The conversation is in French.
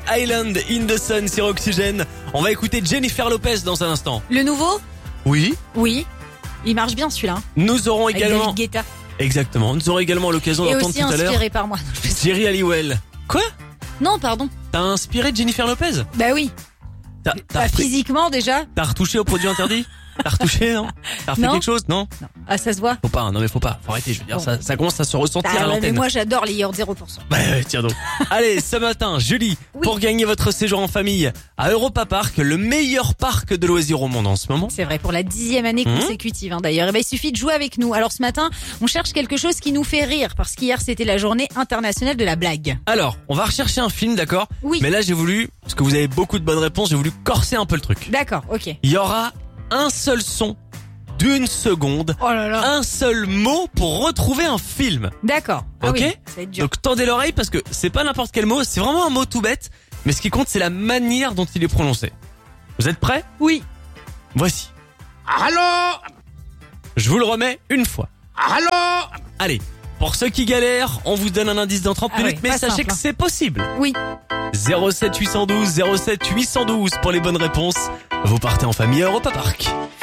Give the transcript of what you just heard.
Island in the Sun sur Oxygène. On va écouter Jennifer Lopez dans un instant. Le nouveau ? Oui. Oui. Il marche bien celui-là. Nous aurons Avec également... David Guetta. Exactement. Nous aurons également l'occasion Et d'entendre aussi tout à l'heure inspiré par moi. Jerry Halliwell. Quoi ? Non, pardon. T'as inspiré Jennifer Lopez ? Bah oui. T'as Bah, physiquement déjà. T'as retouché au produit interdit ? T'as retouché, non ? T'as refait Non. quelque chose, non ? Ah, ça se voit. Faut pas, non mais faut pas. Faut arrêter, je veux dire, Bon. ça commence à se ressentir à Mais l'antenne. moi j'adore les yaourts 0%. Bah ouais, tiens donc. Allez, ce matin, Julie, Oui. pour gagner votre séjour en famille à Europa Park, le meilleur parc de loisirs au monde en ce moment. C'est vrai, pour la 10e année consécutive d'ailleurs. Et ben, il suffit de jouer avec nous. Alors ce matin, on cherche quelque chose qui nous fait rire parce qu'hier c'était la journée internationale de la blague. Alors, on va rechercher un film, d'accord ? Oui. Mais là, j'ai voulu, parce que vous avez beaucoup de bonnes réponses, j'ai voulu corser un peu le truc. D'accord, ok. Il y aura un seul son d'une seconde, Oh là là. un seul mot pour retrouver un film. D'accord. Ah Ok. oui, ça va être dur. Donc tendez l'oreille parce que c'est pas n'importe quel mot, c'est vraiment un mot tout bête, mais ce qui compte c'est la manière dont il est prononcé. Vous êtes prêts ? Oui. Voici. Allô? Je vous le remets une fois. Allô? Allez, pour ceux qui galèrent, on vous donne un indice dans 30 Ah minutes, ouais, mais pas sachez simple, que c'est possible. Oui. 07 812 07 812 pour les bonnes réponses. Vous partez en famille à Europa Park.